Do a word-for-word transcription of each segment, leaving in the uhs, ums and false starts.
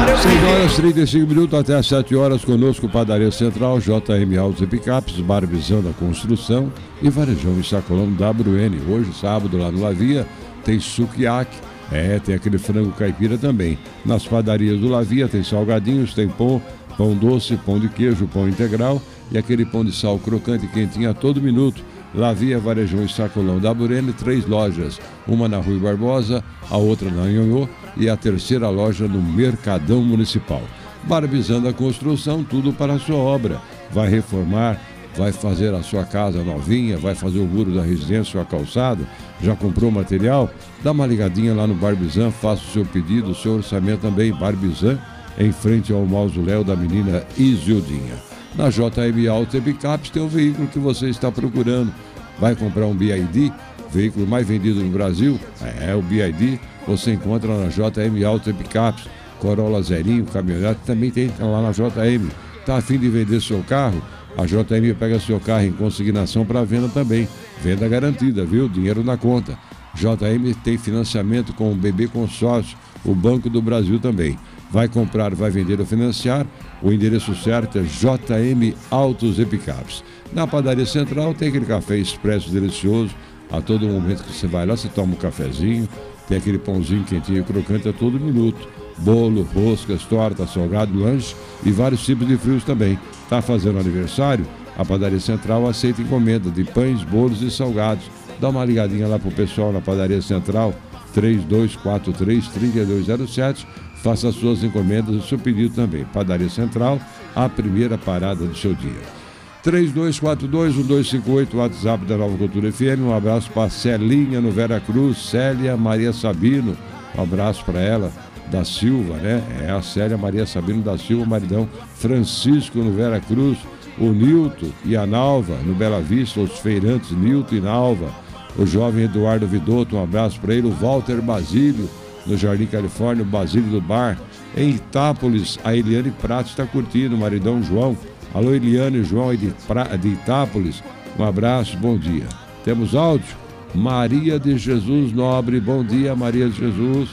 seis horas e trinta e cinco minutos até às sete horas, conosco Padaria Central, J M Autos e Picapes, Barbizão da Construção e Varejão e Sacolão W N. Hoje, sábado, lá no Lavia, tem sukiyaki, é, tem aquele frango caipira também. Nas padarias do Lavia tem salgadinhos, tem pão, pão doce, pão de queijo, pão integral e aquele pão de sal crocante e quentinho a todo minuto. Lavia, Varejão e Sacolão W N, três lojas, uma na Rui Barbosa, a outra na Nhonhô e a terceira loja no Mercadão Municipal. Barbizão da Construção, tudo para a sua obra. Vai reformar, vai fazer a sua casa novinha, vai fazer o muro da residência, a calçada, já comprou material? Dá uma ligadinha lá no Barbizão, faça o seu pedido, o seu orçamento também. Barbizão, em frente ao mausoléu da menina Isildinha. Na J M Auto e Picapes tem o veículo que você está procurando. Vai comprar um B I D, veículo mais vendido no Brasil? É, o B I D você encontra na J M Auto e Picapes. Corolla zerinho, caminhonete, também tem lá na J M. Tá a fim de vender seu carro? A J M pega seu carro em consignação para venda também. Venda garantida, viu? Dinheiro na conta. J M tem financiamento com o B B Consórcio, o Banco do Brasil também. Vai comprar, vai vender ou financiar? O endereço certo é J M Autos e Picapes. Na Padaria Central tem aquele café expresso delicioso. A todo momento que você vai lá, você toma um cafezinho. Tem aquele pãozinho quentinho e crocante a todo minuto. Bolo, roscas, torta, salgado, lanche e vários tipos de frios também. Tá fazendo aniversário? A Padaria Central aceita encomenda de pães, bolos e salgados. Dá uma ligadinha lá pro pessoal na Padaria Central, três dois quatro três, três dois zero sete. Faça as suas encomendas e o seu pedido também. Padaria Central, a primeira parada do seu dia. três dois quatro dois, um dois cinco oito, WhatsApp da Nova Cultura F M. Um abraço para Celinha no Vera Cruz, Célia Maria Sabino. Um abraço para ela, da Silva, né? É a Célia Maria Sabino da Silva, maridão Francisco no Vera Cruz. O Nilton e a Nalva no Bela Vista, os feirantes Nilton e Nalva. O jovem Eduardo Vidotto, um abraço para ele. O Walter Basílio no Jardim Califórnia, o Basílio do Bar. Em Itápolis, a Eliane Prato está curtindo, o maridão João. Alô, Eliane e João aí de, pra... de Itápolis. Um abraço, bom dia. Temos áudio? Maria de Jesus Nobre, bom dia, Maria de Jesus.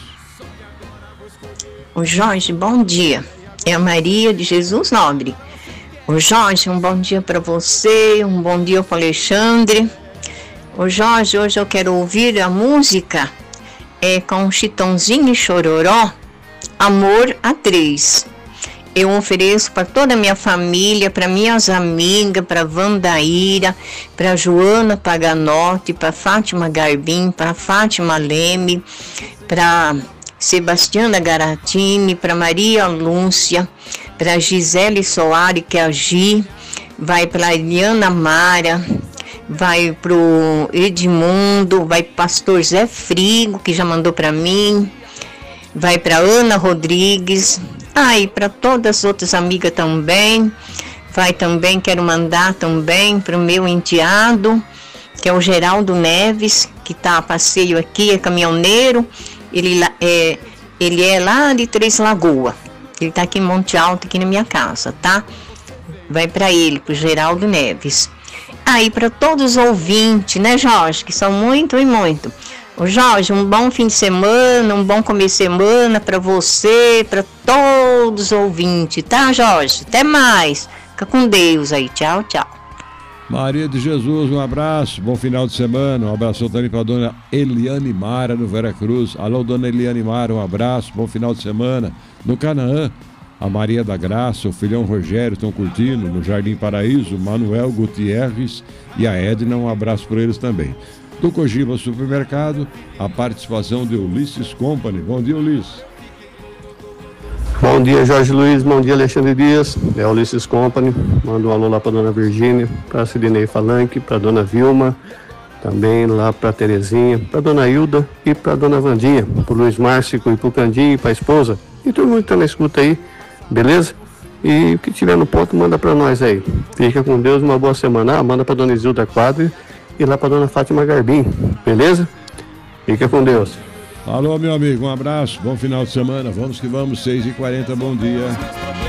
Ô Jorge, bom dia. É a Maria de Jesus Nobre. Ô Jorge, um bom dia para você, um bom dia para o Alexandre. Ô Jorge, hoje eu quero ouvir a música é, com Chitãozinho e Chororó, Amor a Três. Eu ofereço para toda a minha família, para minhas amigas, para Vandaíra, para Joana Paganotti, para Fátima Garbim, para Fátima Leme, para Sebastiana Garatini, para Maria Lúcia, para Gisele Soares, que é a Gi, vai para Eliana Mara, vai pro Edmundo, vai pro pastor Zé Frigo, que já mandou para mim, vai para Ana Rodrigues, aí ah, para todas as outras amigas também, vai também, quero mandar também para o meu enteado, que é o Geraldo Neves, que está a passeio aqui, é caminhoneiro, ele é, ele é lá de Três Lagoas, ele está aqui em Monte Alto, aqui na minha casa, tá? Vai para ele, pro Geraldo Neves. Aí para todos os ouvintes, né, Jorge, que são muito e muito. Ô Jorge, um bom fim de semana, um bom começo de semana para você, para todos os ouvintes, tá, Jorge? Até mais. Fica com Deus aí. Tchau, tchau. Maria de Jesus, um abraço, bom final de semana. Um abraço também para a dona Eliane Mara no Vera Cruz. Alô, dona Eliane Mara, um abraço, bom final de semana. No Canaã, a Maria da Graça, o filhão Rogério estão curtindo. No Jardim Paraíso, Manuel Gutierrez e a Edna, um abraço para eles também. Do Cogiba Supermercado, a participação de Ulisses Company. Bom dia, Ulisses. Bom dia, Jorge Luiz. Bom dia, Alexandre Dias. É o Ulisses Company. Manda um alô lá para dona Virgínia, para a Sidney Falanque, para dona Vilma, também lá para Terezinha, para dona Hilda e para dona Vandinha, para o Luiz Márcio e para o Candinho, para a esposa e todo mundo que está na escuta aí, beleza? E o que tiver no ponto, manda para nós aí. Fica com Deus, uma boa semana. Ah, manda para dona Isilda Quadri e lá para dona Fátima Garbim, beleza? Fica com Deus. Alô, meu amigo, um abraço, bom final de semana, vamos que vamos, seis e quarenta, bom dia.